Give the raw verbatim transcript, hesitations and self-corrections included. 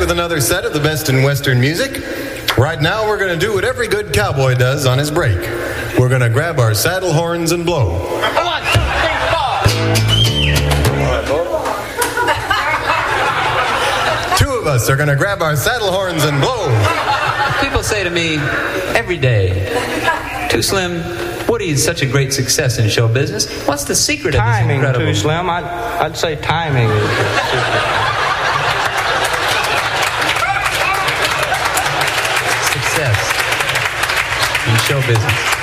with another set of the best in Western music. Right now, we're going to do what every good cowboy does on his break. We're going to grab our saddle horns and blow. One, two, three, four. Two of us are going to grab our saddle horns and blow. People say to me every day, Too Slim, Woody is such a great success in show business. What's the secret of this incredible... Timing, Too Slim. I'd, I'd say timing is the secret. Success in show business.